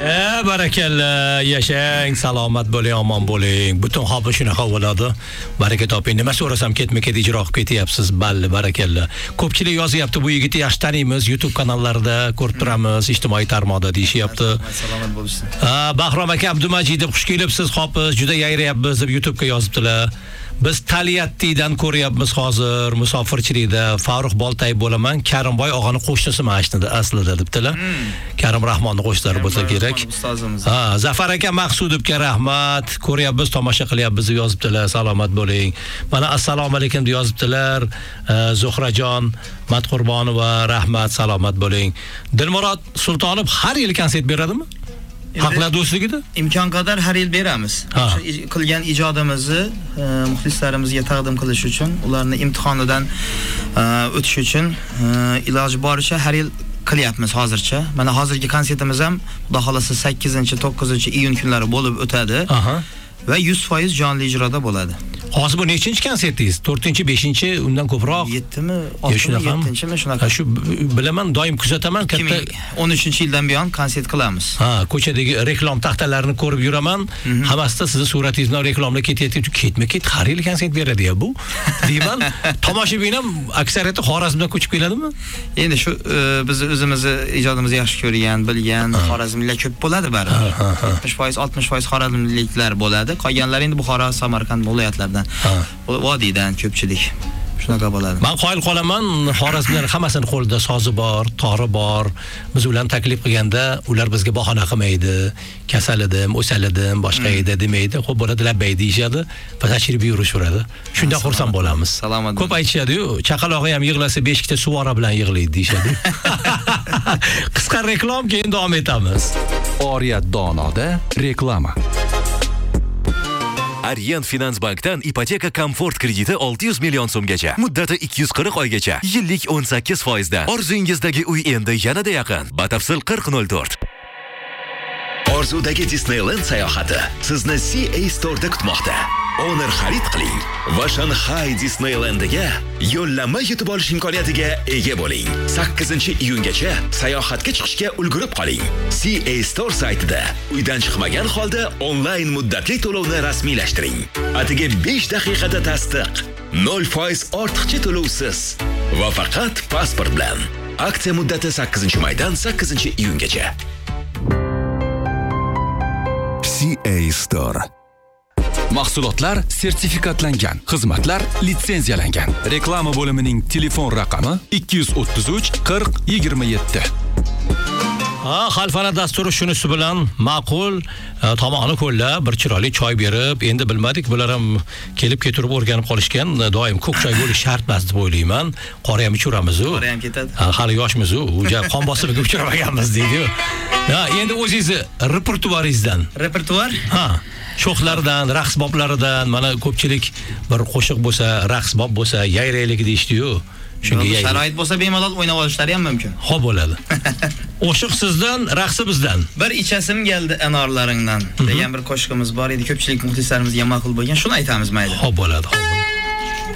Barakalla, yashang, salomat bo'ling, omon bo'ling. Butun hop shunaqa bo'ladi. Baraka toping. Nima so'rasam ketma-ket ijro qilib ketyapsiz. Balli, barakalla. Ko'pchilik yozyapti, bu yigitni yaxshi taniymiz, YouTube kanallarida ko'rib turamiz, ijtimoiy tarmoqda deyishyapti. Salomat bo'lishsin. Bahrom aka Abdumajidov, xush kelibsiz, hopiz, juda yayrayapmiz deb YouTube'ga yozibdilar. Biz Taliyattidan ko'ryapmiz hozir, musofirchilikda. Farruh Boltay bo'laman, Karimboy og'ani qo'shnisiman aslida debdilar. Karim Rahmonning qo'shnilari bo'lsa kerak. Zafar aka Maqsudovga rahmat. Ko'ryapmiz, tomosha qilyapmiz deb yozibdilar. Salomat bo'ling. Mana assalomu alaykum deb yozibdilar. Zuhrajon Matqurbonova, rahmat, salomat bo'ling. Dilmurod Sultonov har yil konsert beradimi? Haqlar do'stligida imkon qadar har yil beramiz. Qilgan ijodimizni muxlislarimizga taqdim qilish uchun, ularni imtihonidan o'tish uchun iloji boricha har yil qilyapmiz hozircha. Mana hozirgi konsertimiz ham xudo xolasa 8-9-iyun kunlari bo'lib o'tadi. Va 100% jonli ijroda bo'ladi. Hozir bu nechinchi konsertingiz? 4-chi, 5-chi, undan ko'proq? 7mi, 6mi, 7-chimi shunaqa. Shu bilaman, doim kuzataman, katta 2013-yildan buyon konsert qilamiz. Ko'chadagi reklama taxtalarini ko'rib yuraman. Hammasida sizning suratingiz bilan reklamlar ketyapti. Ketma-ket har yil konsert beradi-ya bu. Deyman, tomoshabin ham aksariyati Xorazmdan ko'chib keladimi? Endi shu biz o'zimizni ijodimizni yaxshi ko'rgan, bilgan xorazmliklar ko'p bo'ladi baribir. 70%, 60% xorazmliklar bo'ladi. Qolganlar endi Buxoro, Samarqand viloyatlardan, vodiydan ko'pchilik. Shunaqa bo'ladi. Men qoyil qolaman, xorazmlar hammasini qo'lida sozi bor, tori bor. Biz ularni taklif qilganda, ular bizga bahona qilmaydi. Kasal edim, o'sal edim, boshqa edi demaydi. Xo'p, bo'ladi, labbay deyishadi, va tashrif buyurishadi. Shunda xursand bo'lamiz. Salomat. Ko'p aytishadi-yu, chaqalog'i ham yig'lasa 5 ta suvora bilan yig'laydi deyishadi. Qisqa reklam, keyin davom etamiz. Oriyat Donoda reklama. Aryan Finansbankdan ipoteka komfort krediti 600 million so'mgacha, muddati 240 oygacha, yillik 18% dan. Orzungizdagi uy endi yanada yaqin. Batafsil 4004. Orzudagi Disneyland sayohati sizni CA Store'da kutmoqda. Owner xarid qiling va Shanghai Disneylandiga yo'llanma yutib olish imkoniyatiga ega bo'ling. 8-iyungacha sayohatga chiqishga ulgurib qoling. CA Store saytida uydan chiqmagan holda onlayn muddatli to'lovni rasmiylashtiring. Atiga 5 daqiqada tasdiq, 0% ortiqcha to'lovsiz va faqat pasport bilan. Aksiya muddati 8-maydan 8-iyungacha. CA Store. Mahsulotlar sertifikatlangan, xizmatlar litsenziyalangan. Reklama bo'limining telefon raqami 233 40 27. Xalfana dasturi shunisi bilan ma'qul tomoqni ko'llab, bir chiroyli choy berib, endi bilmadik, bular ham kelib keturib o'rganib qolishgan, doim ko'k choy bo'lish shart emas deb o'ylayman. Qora ham ichuramiz-ku. Qora ham ketadi. Hali yoshmiz-ku, qon bosimiga uchramaganmiz deydi-ku. Endi o'zingizni repertuaringizdan. Repertuar? Sho'xlaridan, raqsboblaridan, mana ko'pchilik bir qo'shiq bo'lsa, raqsbob bo'lsa, yayraylik deyishdi-yu. Shunga sharoit bo'lsa bemalol o'ynab olishlari ham mumkin. Xo'p bo'ladi. O'shiq sizdan, raqsi bizdan. Bir ichasim keldi anorlaringdan degan bir qo'shiqimiz bor edi. Ko'pchilik muxlislarimizga ma'qul bo'lgan. Shuni aytamiz mayli. Xo'p bo'ladi, xo'p bo'ladi.